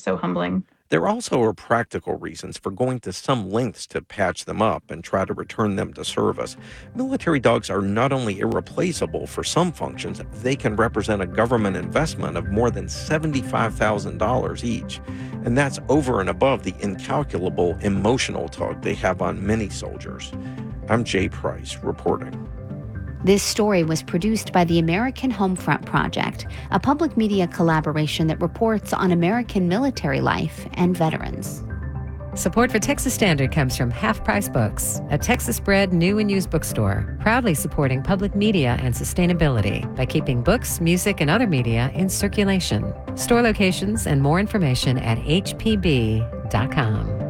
so humbling. There also are practical reasons for going to some lengths to patch them up and try to return them to service. Military dogs are not only irreplaceable for some functions, they can represent a government investment of more than $75,000 each. And that's over and above the incalculable emotional tug they have on many soldiers. I'm Jay Price reporting. This story was produced by the American Homefront Project, a public media collaboration that reports on American military life and veterans. Support for Texas Standard comes from Half Price Books, a Texas-bred new and used bookstore, proudly supporting public media and sustainability by keeping books, music, and other media in circulation. Store locations and more information at hpb.com.